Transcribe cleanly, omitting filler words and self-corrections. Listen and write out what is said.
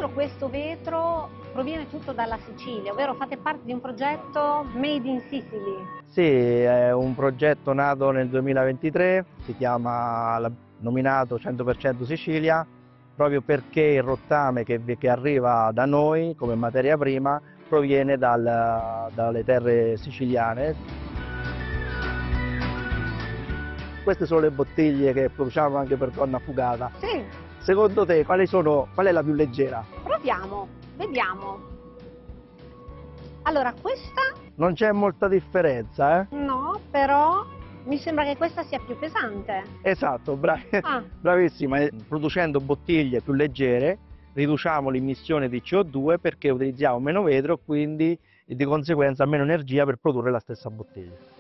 l'altro questo vetro proviene tutto dalla Sicilia, ovvero fate parte di un progetto Made in Sicily. Sì, è un progetto nato nel 2023, si chiama, nominato 100% Sicilia, proprio perché il rottame che arriva da noi come materia prima proviene dalle terre siciliane. Queste sono le bottiglie che produciamo anche per Donna Fugata. Sì, Secondo te qual è la più leggera? proviamo, vediamo. Allora, questa Non c'è molta differenza, eh? no, però mi sembra che questa sia più pesante. Esatto, Ah. bravissima. Producendo bottiglie più leggere riduciamo l'emissione di CO2 perché utilizziamo meno vetro, quindi di conseguenza meno energia per produrre la stessa bottiglia.